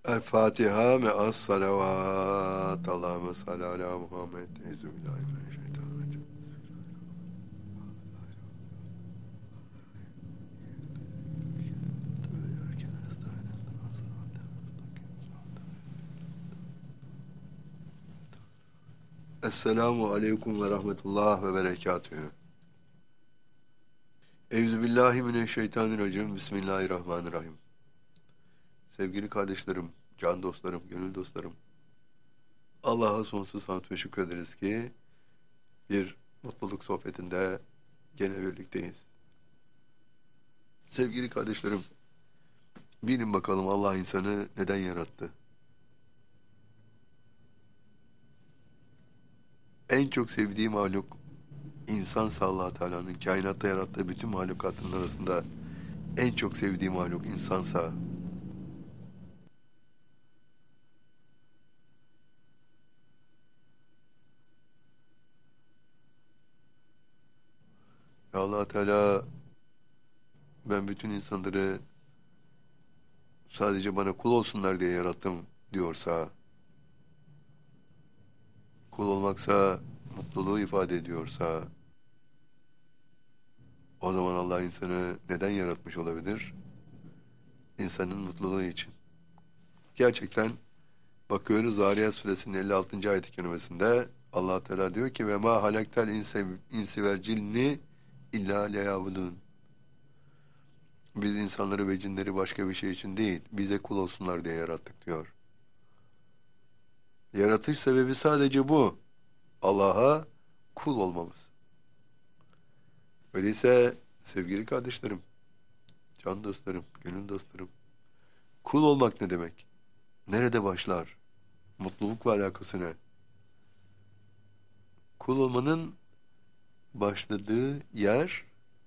El Fatiha me'as salavat. Allahümme salli ala Muhammed. Euzubillahimineşşeytanirracim. Esselamu aleyküm ve rahmetullah ve berekatühü. Euzubillahimineşşeytanirracim. Bismillahirrahmanirrahim. Sevgili kardeşlerim, can dostlarım, gönül dostlarım. Allah'a sonsuz hamd ve şükrederiz ki bir mutluluk sohbetinde gene birlikteyiz. Sevgili kardeşlerim, bilin bakalım Allah insanı neden yarattı? En çok sevdiği mahluk insansa Allah Teala'nın kainatta yarattığı bütün mahlukatın arasında en çok sevdiği mahluk insansa ve Allah Teala ben bütün insanları sadece bana kul olsunlar diye yarattım diyorsa, kul olmaksa mutluluğu ifade ediyorsa, o zaman Allah insanı neden yaratmış olabilir? İnsanın mutluluğu için. Gerçekten bakıyoruz Zariyat suresinin 56. ayet-i kerimesinde Allah Teala diyor ki ve ma halaktel insi vel cinni illa liyabudun. Biz insanları ve cinleri başka bir şey için değil, bize kul olsunlar diye yarattık diyor. Yaratış sebebi sadece bu. Allah'a kul olmamız. Öyleyse sevgili kardeşlerim, can dostlarım, gönül dostlarım, kul olmak ne demek? Nerede başlar? Mutlulukla alakası ne? Kul olmanın başladığı yer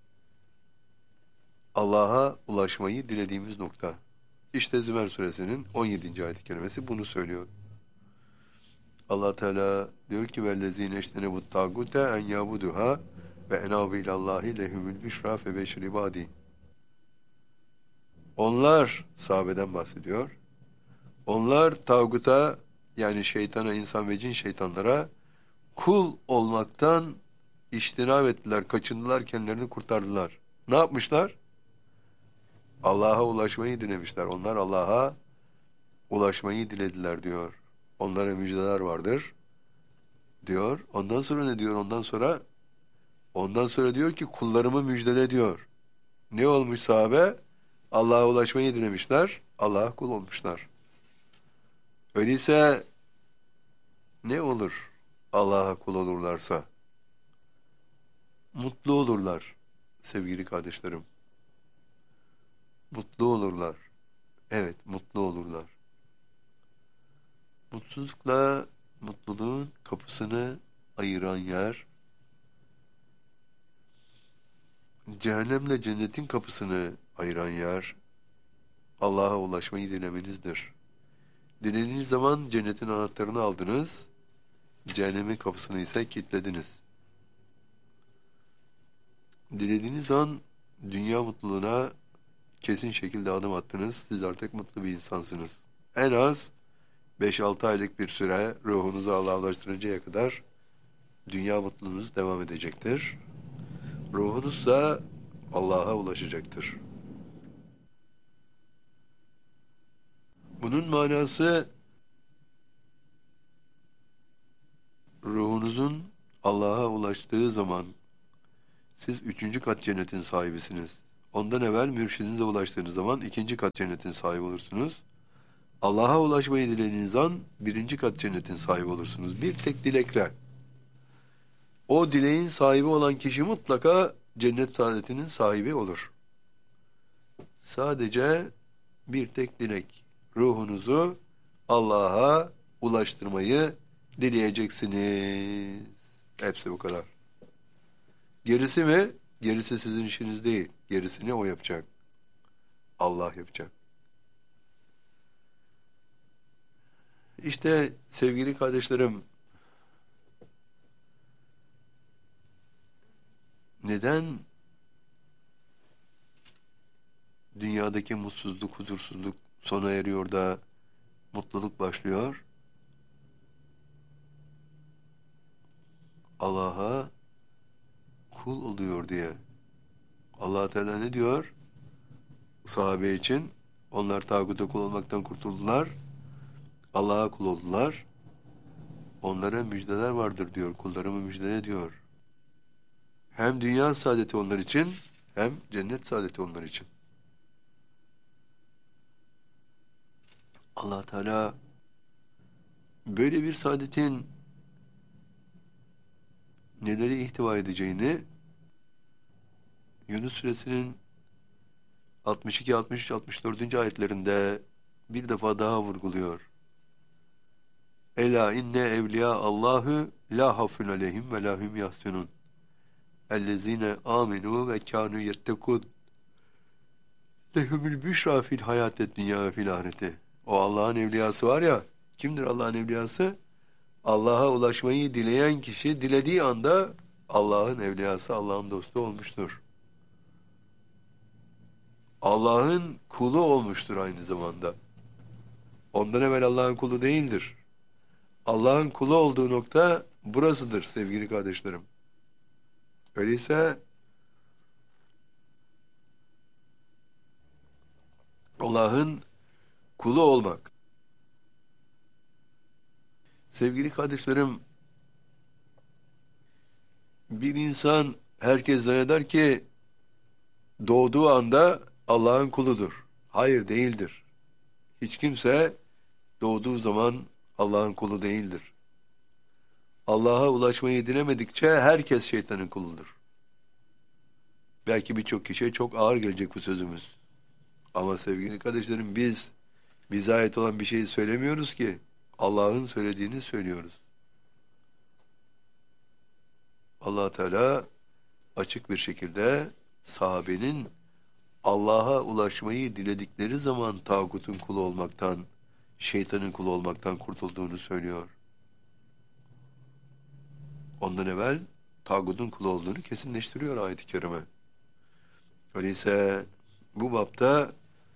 Allah'a ulaşmayı dilediğimiz nokta. İşte Zümer suresinin 17. ayet-i kerimesi bunu söylüyor. Allah Teala diyor ki vellezine iştenebut tagute en yabuduha ve enabu ilallahi lehumul büşra fe beşir ibadi. Onlar sahabeden bahsediyor. Onlar tağuta yani şeytana, insan ve cin şeytanlara kul olmaktan iştinab ettiler, kaçındılar, kendilerini kurtardılar. Ne yapmışlar? Allah'a ulaşmayı dilemişler. Onlar Allah'a ulaşmayı dilediler diyor. Onlara müjdeler vardır diyor. Ondan sonra ne diyor? Ondan sonra diyor ki kullarımı müjdele diyor. Ne olmuş sahabe? Allah'a ulaşmayı dilemişler. Allah'a kul olmuşlar. Öyleyse ne olur Allah'a kul olurlarsa? Mutlu olurlar sevgili kardeşlerim. Mutlu olurlar. Evet, mutlu olurlar. Mutsuzlukla mutluluğun kapısını ayıran yer, cehennemle cennetin kapısını ayıran yer, Allah'a ulaşmayı dilemenizdir. Dilediğiniz zaman cennetin anahtarını aldınız, cehennemin kapısını ise kilitlediniz. Dilediğiniz an dünya mutluluğuna kesin şekilde adım attınız, siz artık mutlu bir insansınız. En az 5-6 aylık bir süre ruhunuzu Allah'a ulaştırıncaya kadar dünya mutluluğunuz devam edecektir. Ruhunuz da Allah'a ulaşacaktır. Bunun manası ruhunuzun Allah'a ulaştığı zaman siz 3. kat cennetin sahibisiniz. Ondan evvel mürşidinize ulaştığınız zaman 2. kat cennetin sahibi olursunuz. Allah'a ulaşmayı dilediğiniz an 1. kat cennetin sahibi olursunuz. Bir tek dilekle. O dileğin sahibi olan kişi mutlaka cennet saadetinin sahibi olur. Sadece bir tek dilek. Ruhunuzu Allah'a ulaştırmayı dileyeceksiniz. Hepsi bu kadar. Gerisi mi? Gerisi sizin işiniz değil. Gerisini o yapacak. Allah yapacak. İşte sevgili kardeşlerim, neden dünyadaki mutsuzluk, huzursuzluk sona eriyor da mutluluk başlıyor. Allah'a kul oluyor diye. Allah Teala ne diyor? Sahabe için onlar tağuta kul olmaktan kurtuldular. Allah'a kul oldular. Onlara müjdeler vardır diyor. Kullarımı müjdele diyor. Hem dünya saadeti onlar için hem cennet saadeti onlar için. Allah Teala böyle bir saadetin neleri ihtiva edeceğini Yunus suresinin 62, 63, 64. ayetlerinde bir defa daha vurguluyor. Ela inne evliya Allahu la hafun aleyhim ve la hum yahsunun. Ellezine amenu ve kanu yettekun. Lehumül büşra fil hayatet dünya ve fil ahireti. O Allah'ın evliyası var ya, kimdir Allah'ın evliyası? Allah'a ulaşmayı dileyen kişi dilediği anda Allah'ın evliyası, Allah'ın dostu olmuştur. Allah'ın kulu olmuştur aynı zamanda. Ondan evvel Allah'ın kulu değildir. Allah'ın kulu olduğu nokta burasıdır sevgili kardeşlerim. Öyleyse Allah'ın kulu olmak. Sevgili kardeşlerim, bir insan herkes zanneder ki doğduğu anda Allah'ın kuludur. Hayır, değildir. Hiç kimse doğduğu zaman Allah'ın kulu değildir. Allah'a ulaşmayı dilemedikçe herkes şeytanın kuludur. Belki birçok kişiye çok ağır gelecek bu sözümüz. Ama sevgili kardeşlerim biz bize ait olan bir şeyi söylemiyoruz ki. Allah'ın söylediğini söylüyoruz. Allah Teala açık bir şekilde sahabenin Allah'a ulaşmayı diledikleri zaman tağutun kulu olmaktan, şeytanın kulu olmaktan kurtulduğunu söylüyor. Ondan evvel tağutun kulu olduğunu kesinleştiriyor ayet-i kerime. Öyleyse bu bapta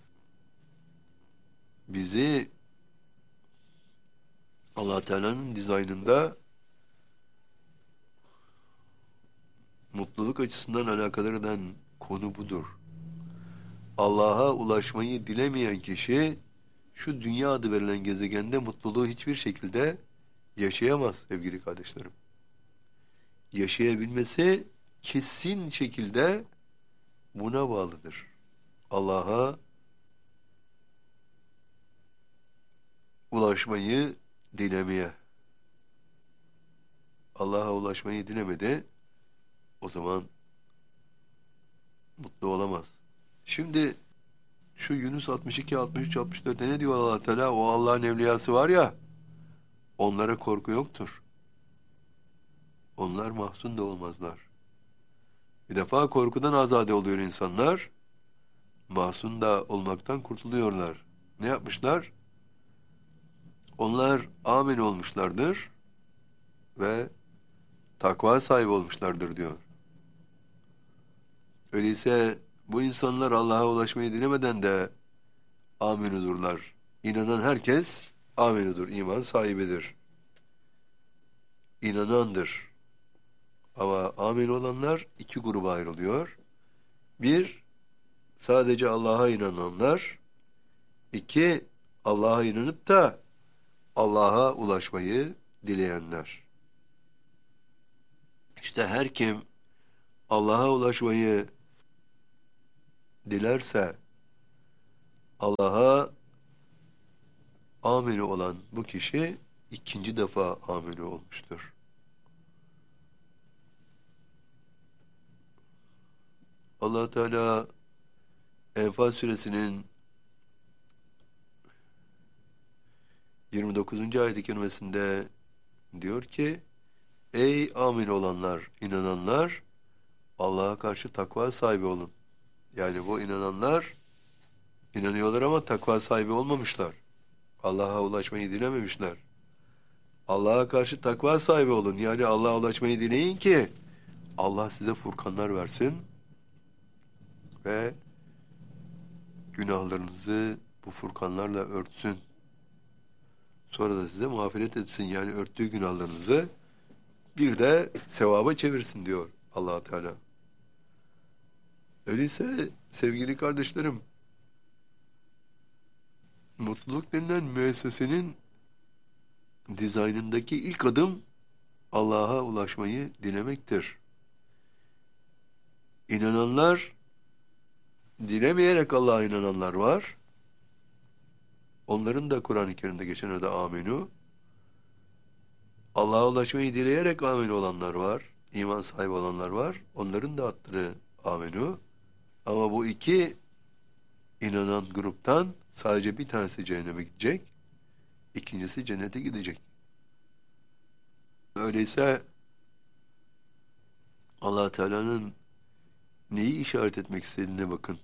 bizi Allah Teala'nın dizaynında mutluluk açısından alakadar eden konu budur. Allah'a ulaşmayı dilemeyen kişi şu dünya adı verilen gezegende mutluluğu hiçbir şekilde yaşayamaz sevgili kardeşlerim. Yaşayabilmesi kesin şekilde buna bağlıdır. Allah'a ulaşmayı dilemeye. Allah'a ulaşmayı dilemedi, o zaman mutlu olamaz. Şimdi şu Yunus 62, 63, 64'te ne diyor Allah Teala? O Allah'ın evliyası var ya, onlara korku yoktur. Onlar mahzun da olmazlar. Bir defa korkudan azade oluyor insanlar. Mahzun da olmaktan kurtuluyorlar. Ne yapmışlar? Onlar amin olmuşlardır ve takva sahibi olmuşlardır diyor. Öyleyse bu insanlar Allah'a ulaşmayı dilemeden de aminudurlar. İnanan herkes aminudur, iman sahibidir. İnanandır. Ama amin olanlar iki gruba ayrılıyor. Bir, sadece Allah'a inananlar. İki, Allah'a inanıp da Allah'a ulaşmayı dileyenler. İşte her kim Allah'a ulaşmayı dilerse Allah'a ameli olan bu kişi ikinci defa ameli olmuştur. Allah Teala Enfal suresinin 29. ayet-i kerimesinde diyor ki: Ey amin olanlar, inananlar, Allah'a karşı takva sahibi olun. Yani bu inananlar inanıyorlar ama takva sahibi olmamışlar. Allah'a ulaşmayı dilememişler. Allah'a karşı takva sahibi olun. Yani Allah'a ulaşmayı dileyin ki Allah size furkanlar versin ve günahlarınızı bu furkanlarla örtsün. Sonra da size mağfiret etsin, yani örttüğü günahlarınızı bir de sevaba çevirsin diyor Allah Teala. Öyleyse sevgili kardeşlerim, mutluluk denilen müessesenin dizaynındaki ilk adım Allah'a ulaşmayı dilemektir. İnananlar, dilemeyerek Allah'a inananlar var. Onların da Kur'an-ı Kerim'de geçen adı amenü. Allah'a ulaşmayı dileyerek amenü olanlar var. İman sahibi olanlar var. Onların da adları amenü. Ama bu iki inanan gruptan sadece bir tanesi cehenneme gidecek. İkincisi cennete gidecek. Öyleyse Allah Teala'nın neyi işaret etmek istediğine bakın.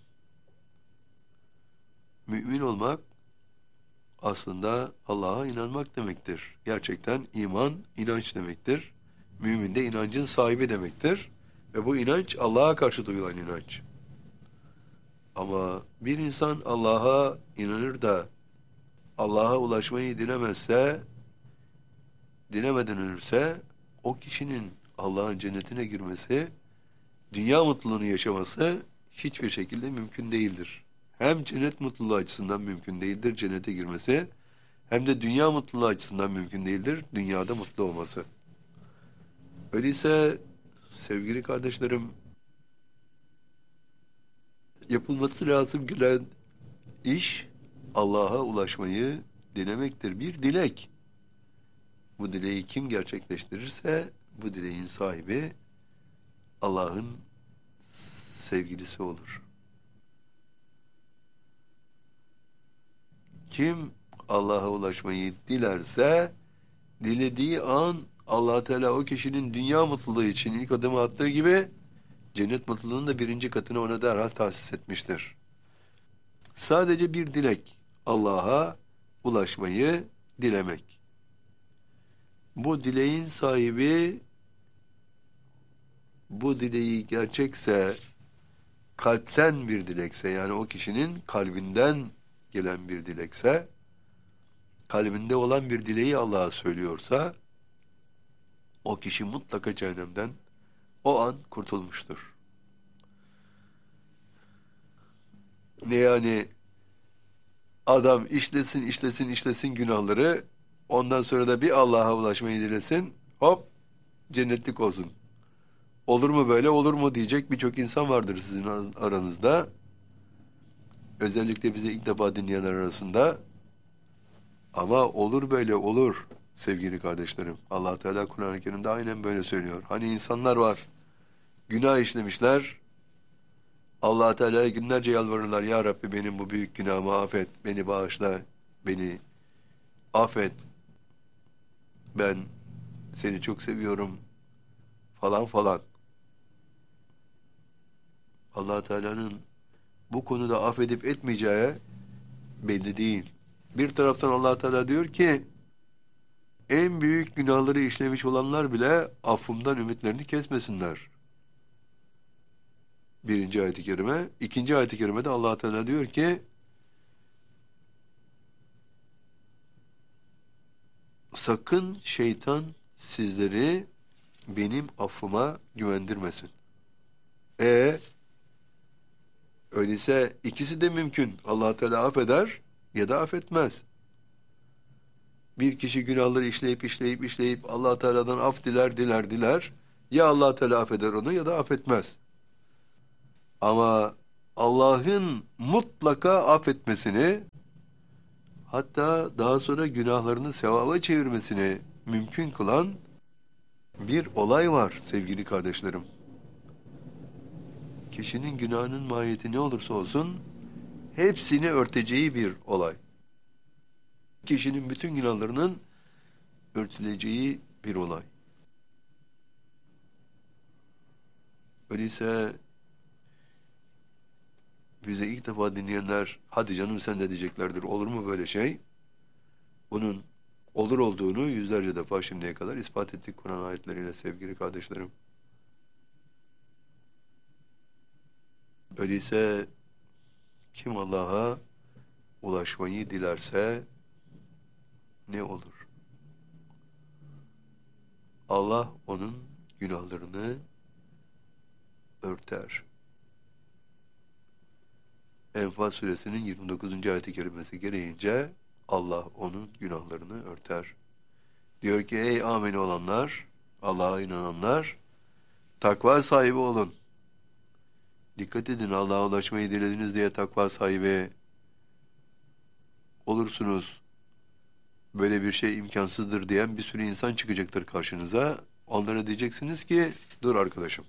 Mümin olmak aslında Allah'a inanmak demektir. Gerçekten iman, inanç demektir. Mümin de inancın sahibi demektir. Ve bu inanç Allah'a karşı duyulan inanç. Ama bir insan Allah'a inanır da Allah'a ulaşmayı dilemezse, dilemeden ölürse, o kişinin Allah'ın cennetine girmesi, dünya mutluluğunu yaşaması hiçbir şekilde mümkün değildir. Hem cennet mutluluğu açısından mümkün değildir cennete girmesi, hem de dünya mutluluğu açısından mümkün değildir dünyada mutlu olması. Öyleyse sevgili kardeşlerim, yapılması lazım gelen iş Allah'a ulaşmayı dilemektir. Bir dilek. Bu dileği kim gerçekleştirirse bu dileğin sahibi Allah'ın sevgilisi olur. Kim Allah'a ulaşmayı dilerse dilediği an Allah Teala o kişinin dünya mutluluğu için ilk adımı attığı gibi cennet mutluluğunun da birinci katını ona derhal tahsis etmiştir. Sadece bir dilek, Allah'a ulaşmayı dilemek. Bu dileğin sahibi, bu dileği gerçekse, kalpten bir dilekse, yani o kişinin kalbinden gelen bir dilekse, kalbinde olan bir dileği Allah'a söylüyorsa, o kişi mutlaka cehennemden o an kurtulmuştur. Ne yani adam işlesin günahları, ondan sonra da bir Allah'a ulaşmayı dilesin, hop cennetlik olsun. Olur mu böyle, olur mu diyecek birçok insan vardır sizin aranızda. Özellikle bize ilk defa dinleyenler arasında. Ama olur böyle, olur sevgili kardeşlerim. Allah Teala Kur'an-ı Kerim'de aynen böyle söylüyor. Hani insanlar var, günah işlemişler. Allah Teala'ya günlerce yalvarırlar. Ya Rabbi benim bu büyük günahımı affet, beni bağışla, beni affet. Ben seni çok seviyorum falan falan. Allah Teala'nın bu konuda affedip etmeyeceği belli değil. Bir taraftan Allah Teala diyor ki en büyük günahları işlemiş olanlar bile affımdan ümitlerini kesmesinler. Birinci ayet-i kerime. İkinci ayet-i kerimede Allah Teala diyor ki sakın şeytan sizleri benim affıma güvendirmesin. Öyleyse ikisi de mümkün. Allah Teala affeder ya da affetmez. Bir kişi günahları işleyip Allah Teala'dan af diler. Ya Allah Teala affeder onu ya da affetmez. Ama Allah'ın mutlaka affetmesini, hatta daha sonra günahlarını sevaba çevirmesini mümkün kılan bir olay var sevgili kardeşlerim. Kişinin günahının mahiyeti ne olursa olsun hepsini örteceği bir olay. Kişinin bütün günahlarının örtüleceği bir olay. Öyleyse bize ilk defa dinleyenler hadi canım sen de diyeceklerdir. Olur mu böyle şey? Bunun olur olduğunu yüzlerce defa şimdiye kadar ispat ettik Kur'an ayetleriyle sevgili kardeşlerim. Öyleyse kim Allah'a ulaşmayı dilerse ne olur? Allah onun günahlarını örter. Enfal suresinin 29. ayet-i kerimesi gereğince Allah onun günahlarını örter. Diyor ki ey amin olanlar, Allah'a inananlar, takva sahibi olun. Dikkat edin, Allah'a ulaşmayı dilediniz diye takva sahibi olursunuz. Böyle bir şey imkansızdır diyen bir sürü insan çıkacaktır karşınıza. Onlara diyeceksiniz ki dur arkadaşım.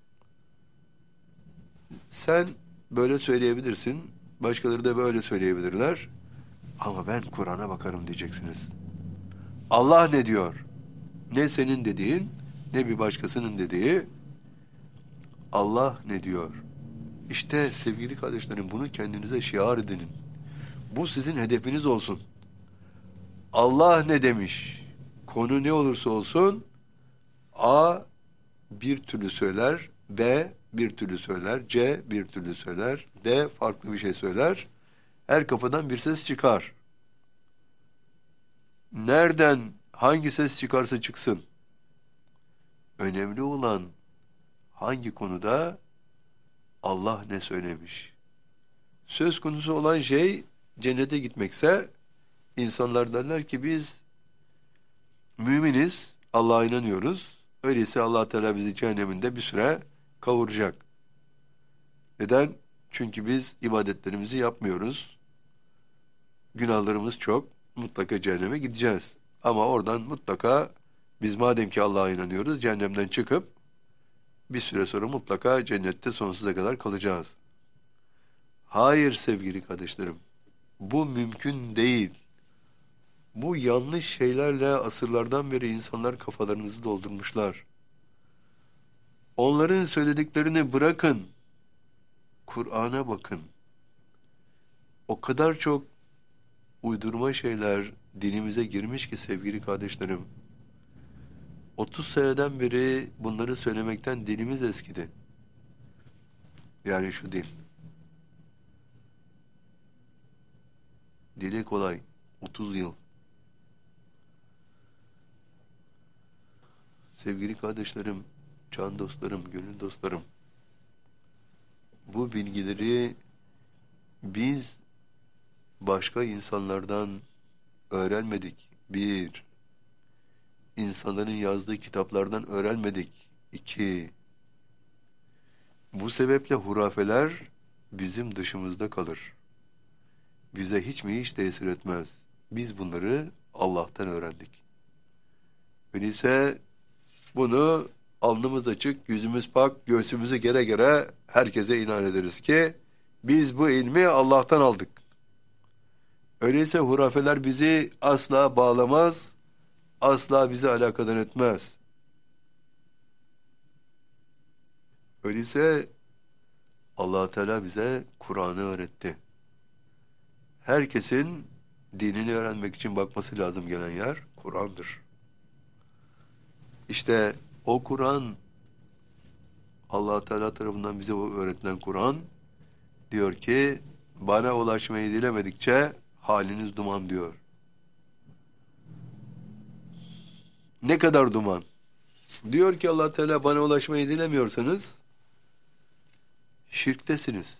Sen böyle söyleyebilirsin. Başkaları da böyle söyleyebilirler. Ama ben Kur'an'a bakarım diyeceksiniz. Allah ne diyor? Ne senin dediğin, ne bir başkasının dediği. Allah ne diyor? İşte sevgili kardeşlerim, bunu kendinize şiar edinin. Bu sizin hedefiniz olsun. Allah ne demiş? Konu ne olursa olsun A bir türlü söyler, B bir türlü söyler, C bir türlü söyler, D farklı bir şey söyler. Her kafadan bir ses çıkar. Nereden hangi ses çıkarsa çıksın. Önemli olan hangi konuda Allah ne söylemiş. Söz konusu olan şey cennete gitmekse insanlar derler ki biz müminiz, Allah'a inanıyoruz. Öyleyse Allah Teala bizi cehenneminde bir süre kavuracak. Neden? Çünkü biz ibadetlerimizi yapmıyoruz. Günahlarımız çok. Mutlaka cehenneme gideceğiz. Ama oradan mutlaka biz madem ki Allah'a inanıyoruz, cehennemden çıkıp bir süre sonra mutlaka cennette sonsuza kadar kalacağız. Hayır sevgili kardeşlerim. Bu mümkün değil. Bu yanlış şeylerle asırlardan beri insanlar kafalarınızı doldurmuşlar. Onların söylediklerini bırakın. Kur'an'a bakın. O kadar çok uydurma şeyler dinimize girmiş ki sevgili kardeşlerim. 30 seneden beri bunları söylemekten dilimiz eskidi. Yani şu dil. Dile kolay. 30 yıl. Sevgili kardeşlerim, can dostlarım, gönül dostlarım. Bu bilgileri biz başka insanlardan öğrenmedik. Bir, insanların yazdığı kitaplardan öğrenmedik. İki, bu sebeple hurafeler bizim dışımızda kalır. Bize hiç mi hiç tesir etmez. Biz bunları Allah'tan öğrendik. Öyleyse bunu alnımız açık, yüzümüz pak, göğsümüzü gere gere herkese ilan ederiz ki biz bu ilmi Allah'tan aldık. Öyleyse hurafeler bizi asla bağlamaz, asla bizi alakadar etmez. Öyleyse Allah Teala bize Kur'an'ı öğretti. Herkesin dinini öğrenmek için bakması lazım gelen yer Kur'an'dır. İşte o Kur'an, Allah Teala tarafından bize öğretilen Kur'an diyor ki bana ulaşmayı dilemedikçe haliniz duman diyor. Ne kadar duman? Diyor ki Allah Teala bana ulaşmayı dilemiyorsanız şirktesiniz.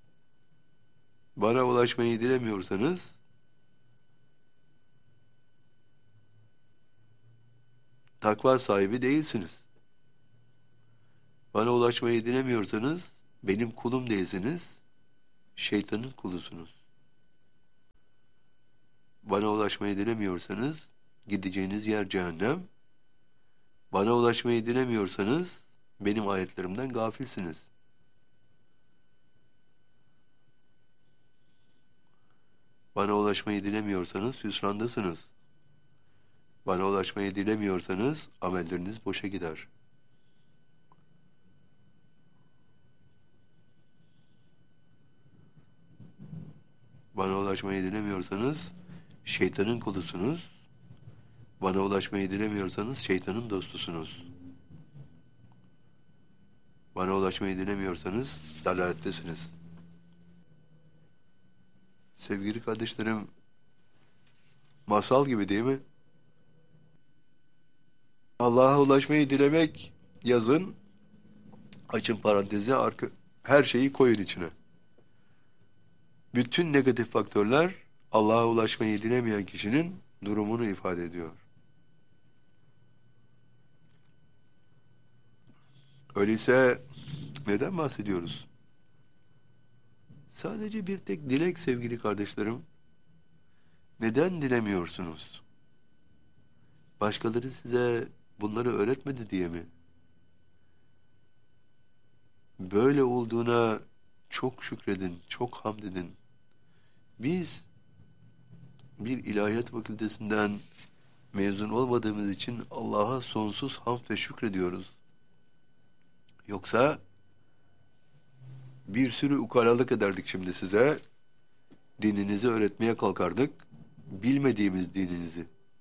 Bana ulaşmayı dilemiyorsanız takva sahibi değilsiniz. Bana ulaşmayı dilemiyorsanız benim kulum değilsiniz, şeytanın kulusunuz. Bana ulaşmayı dilemiyorsanız gideceğiniz yer cehennem. Bana ulaşmayı dilemiyorsanız benim ayetlerimden gafilsiniz. Bana ulaşmayı dilemiyorsanız hüsrandasınız. Bana ulaşmayı dilemiyorsanız amelleriniz boşa gider. Bana ulaşmayı dilemiyorsanız şeytanın kulusunuz. Bana ulaşmayı dilemiyorsanız şeytanın dostusunuz. Bana ulaşmayı dilemiyorsanız dalalettesiniz. Sevgili kardeşlerim, Masal gibi değil mi? Allah'a ulaşmayı dilemek yazın, açın parantezi, her şeyi koyun içine. Bütün negatif faktörler Allah'a ulaşmayı dilemeyen kişinin durumunu ifade ediyor. Öyleyse neden bahsediyoruz? Sadece bir tek dilek sevgili kardeşlerim. Neden dilemiyorsunuz? Başkaları size bunları öğretmedi diye mi? Böyle olduğuna çok şükredin, çok hamd edin. Biz bir ilahiyat fakültesinden mezun olmadığımız için Allah'a sonsuz hamd ve şükrediyoruz. Yoksa bir sürü ukalalık ederdik şimdi size. Dininizi öğretmeye kalkardık. Bilmediğimiz dininizi.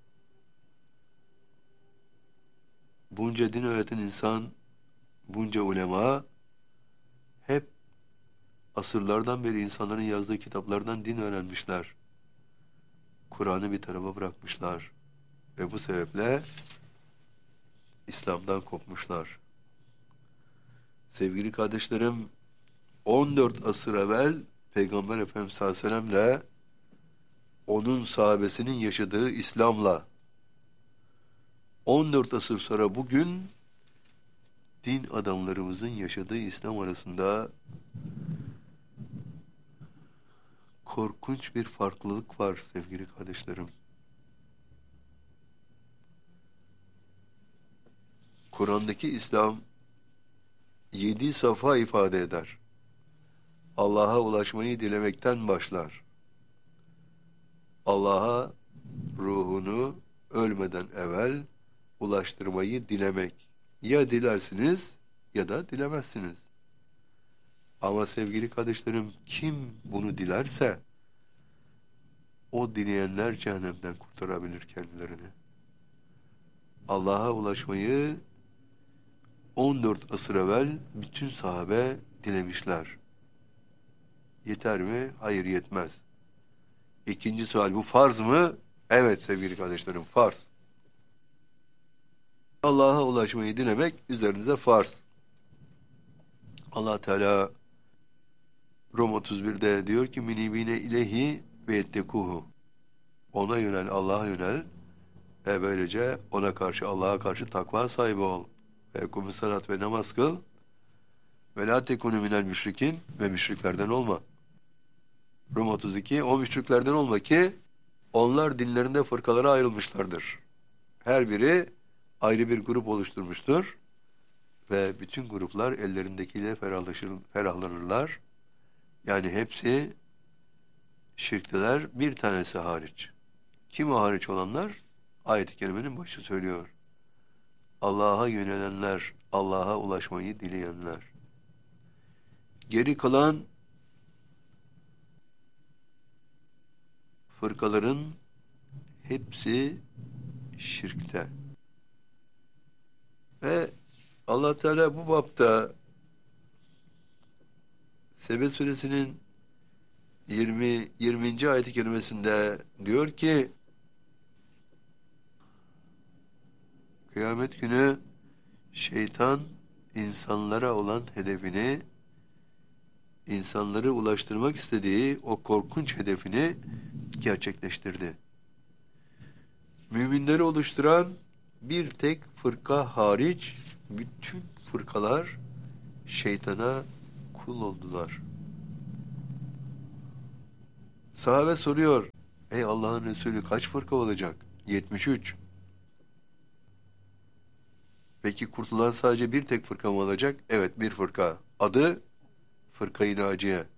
Bunca din öğreten insan, bunca ulema hep asırlardan beri insanların yazdığı kitaplardan din öğrenmişler. Kur'an'ı bir tarafa bırakmışlar. Ve bu sebeple İslam'dan kopmuşlar. Sevgili kardeşlerim, 14 asır evvel Peygamber Efendimiz sallallahu aleyhi ve sellem'le onun sahabesinin yaşadığı İslam'la 14 asır sonra bugün din adamlarımızın yaşadığı İslam arasında korkunç bir farklılık var sevgili kardeşlerim. Kur'an'daki İslam 7 safa ifade eder. Allah'a ulaşmayı dilemekten başlar. Allah'a ruhunu ölmeden evvel ulaştırmayı dilemek. Ya dilersiniz ya da dilemezsiniz. Ama sevgili kardeşlerim, kim bunu dilerse o dileyenler cehennemden kurtarabilir kendilerini. Allah'a ulaşmayı 14 asır evvel bütün sahabe dilemişler. Yeter mi? Hayır, yetmez. İkinci sual, bu farz mı? Evet sevgili kardeşlerim, farz. Allah'a ulaşmayı dilemek üzerinize farz. Allah Teala Rum 31'de diyor ki minibine ilehi ve ettekuhu. Ona yönel, Allah'a yönel ve böylece ona karşı, Allah'a karşı takva sahibi ol. Ve kumu salat ve namaz kıl. Ve la tekunu minel müşrikin ve müşriklerden olma. Rum 32, o müşriklerden olma ki onlar dinlerinde fırkalara ayrılmışlardır. Her biri ayrı bir grup oluşturmuştur ve bütün gruplar ellerindekiyle ferahlanırlar. Yani hepsi şirkteler, bir tanesi hariç. Kim o hariç olanlar? Ayet-i kerimenin başı söylüyor. Allah'a yönelenler, Allah'a ulaşmayı dileyenler. Geri kalan fırkaların hepsi şirkte. Ve Allah Teala bu bapta Sebe suresinin 20. ayet-i kerimesinde diyor ki kıyamet günü şeytan insanlara olan hedefini, insanları ulaştırmak istediği o korkunç hedefini gerçekleştirdi. Müminleri oluşturan bir tek fırka hariç bütün fırkalar şeytana kul oldular. Sahabe soruyor, ey Allah'ın Resulü kaç fırka olacak? 73. Peki kurtulan sadece bir tek fırka mı olacak? Evet, bir fırka. Adı Fırka-i Naciye.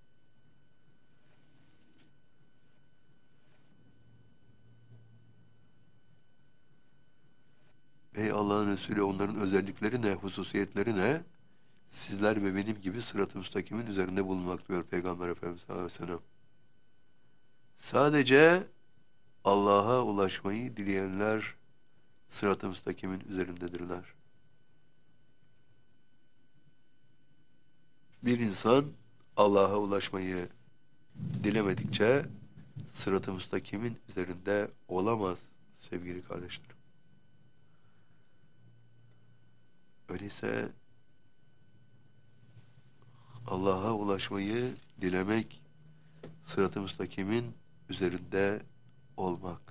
Ey Allah'ın Resulü, onların özellikleri ne, hususiyetleri ne? Sizler ve benim gibi sırat-ı müstakimin üzerinde bulunmak diyor Peygamber Efendimiz sallallahu aleyhi ve sellem. Sadece Allah'a ulaşmayı dileyenler sırat-ı müstakimin üzerindedirler. Bir insan Allah'a ulaşmayı dilemedikçe sırat-ı müstakimin üzerinde olamaz sevgili kardeşlerim. Öyleyse Allah'a ulaşmayı dilemek, sırat-ı müstakimin üzerinde olmak.